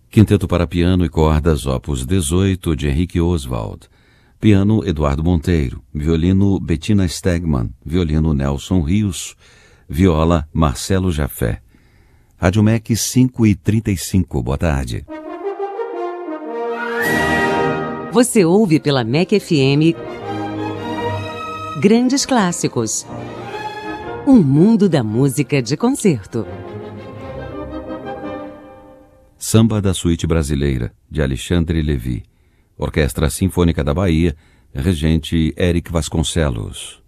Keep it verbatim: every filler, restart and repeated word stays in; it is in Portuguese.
Quinteto para piano e cordas, opus dezoito, de Henrique Oswald. Piano, Eduardo Monteiro. Violino, Bettina Stegman. Violino, Nelson Rios. Viola, Marcelo Jafé. Rádio M E C cinco e trinta e cinco, boa tarde. Você ouve pela M E C F M Grandes Clássicos. Um mundo da música de concerto. Samba da Suíte Brasileira, de Alexandre Levi. Orquestra Sinfônica da Bahia, regente Éric Vasconcelos.